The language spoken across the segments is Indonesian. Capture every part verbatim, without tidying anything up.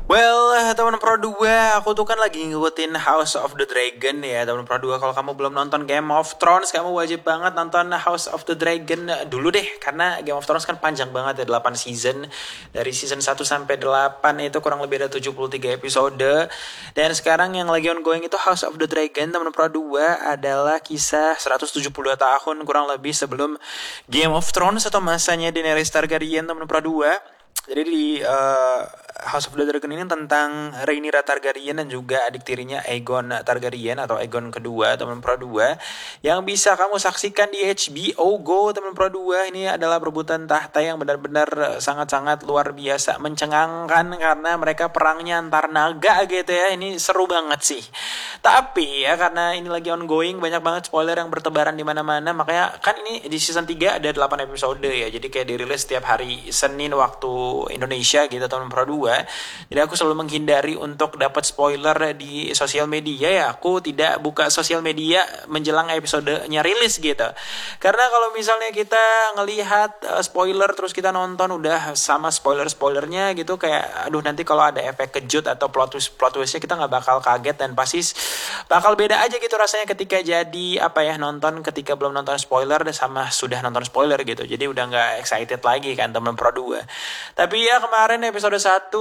Well, eh, teman Pro dua, aku tuh kan lagi ngikutin House of the Dragon ya, teman Pro dua. Kalau kamu belum nonton Game of Thrones, kamu wajib banget nonton House of the Dragon eh, dulu deh. Karena Game of Thrones kan panjang banget ya, delapan season. Dari season satu sampai delapan itu kurang lebih ada tujuh puluh tiga episode. Dan sekarang yang lagi ongoing itu House of the Dragon, teman Pro dua, adalah kisah seratus tujuh puluh dua tahun kurang lebih sebelum Game of Thrones atau masanya Daenerys Targaryen, teman Pro dua. Jadi di uh, House of the Dragon ini tentang Rhaenyra Targaryen dan juga adik tirinya Aegon Targaryen atau Aegon kedua, teman Pro dua, yang bisa kamu saksikan di H B O Go, teman Pro dua. Ini adalah perebutan tahta yang benar-benar sangat-sangat luar biasa mencengangkan karena mereka perangnya antar naga gitu ya. Ini seru banget sih. Tapi ya karena ini lagi ongoing, banyak banget spoiler yang bertebaran di mana-mana. Makanya kan ini di season tiga ada delapan episode ya. Jadi kayak dirilis setiap hari Senin waktu Indonesia gitu, teman Pro dua. Jadi aku selalu menghindari untuk dapat spoiler di sosial media ya. Aku tidak buka sosial media menjelang episodenya rilis gitu. Karena kalau misalnya kita ngelihat uh, spoiler terus kita nonton udah sama spoiler-spoilernya gitu, kayak aduh nanti kalau ada efek kejut atau plot twist plot twistnya kita nggak bakal kaget dan pasti bakal beda aja gitu rasanya ketika jadi apa ya nonton ketika belum nonton spoiler sama sudah nonton spoiler gitu. Jadi udah nggak excited lagi kan teman Pro dua. Tapi ya kemarin episode satu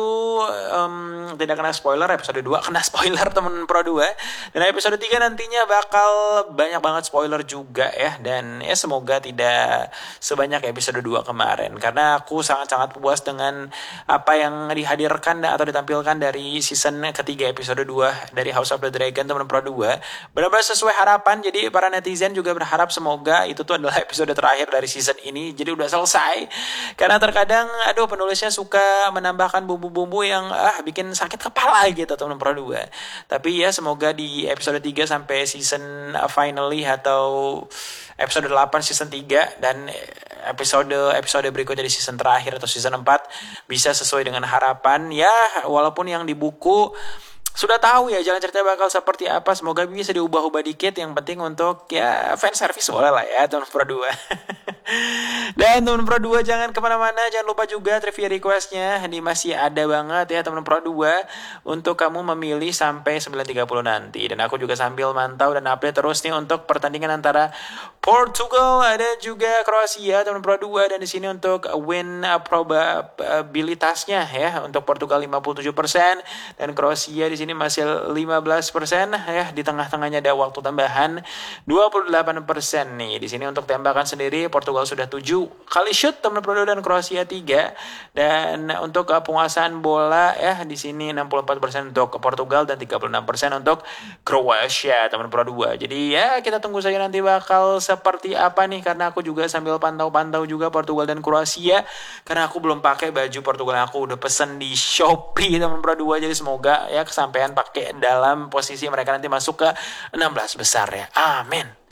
um, tidak kena spoiler, episode dua kena spoiler temen Pro dua. Dan episode tiga nantinya bakal banyak banget spoiler juga ya. Dan ya semoga tidak sebanyak episode dua kemarin. Karena aku sangat-sangat puas dengan apa yang dihadirkan atau ditampilkan dari season ketiga episode dua dari House of the Dragon, temen Pro dua. Benar-benar sesuai harapan. Jadi para netizen juga berharap semoga itu tuh adalah episode terakhir dari season ini. Jadi udah selesai. Karena terkadang aduh penulisnya suka menambahkan bumbu-bumbu yang ah bikin sakit kepala gitu teman Pro dua. Tapi ya semoga di episode tiga sampai season uh, finally atau episode delapan season tiga dan episode episode berikutnya di season terakhir atau season empat bisa sesuai dengan harapan ya, walaupun yang di buku sudah tahu ya jalan cerita bakal seperti apa. Semoga bisa diubah-ubah dikit. Yang penting untuk ya fan service boleh lah ya teman Pro dua. Dan teman Pro dua jangan kemana-mana. Jangan lupa juga trivia requestnya. Ini masih ada banget ya teman Pro dua untuk kamu memilih sampai sembilan tiga puluh nanti. Dan aku juga sambil mantau dan update terus nih untuk pertandingan antara Portugal ada juga Kroasia teman Pro dua. Dan di sini untuk win probabilitasnya ya untuk Portugal lima puluh tujuh persen dan Kroasia di sini ini masih lima belas persen ya, di tengah-tengahnya ada waktu tambahan dua puluh delapan persen nih. Di sini untuk tembakan sendiri Portugal sudah tujuh kali shoot teman Pro dan Kroasia tiga. Dan untuk penguasaan bola ya di sini enam puluh empat persen untuk Portugal dan tiga puluh enam persen untuk Kroasia teman Pro dua. Jadi ya kita tunggu saja nanti bakal seperti apa nih, karena aku juga sambil pantau-pantau juga Portugal dan Kroasia karena aku belum pakai baju Portugal yang aku udah pesen di Shopee teman Pro dua. Jadi semoga ya kesampean pakai dalam posisi mereka nanti masuk ke enam belas besar ya. Amin.